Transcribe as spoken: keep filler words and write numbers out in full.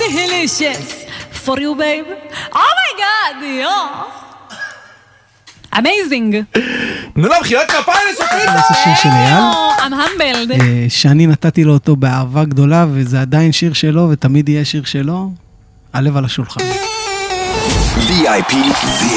delicious for you babe. Oh my god, yo. Amazing. נו לא, מחיאות כפיים לשפיטה. זה שיר של אייל. I'm humbled. שאני נתתי לו אותו באהבה גדולה, וזה עדיין שיר שלו, ותמיד יהיה שיר שלו. הלב על השולחן. וי איי פי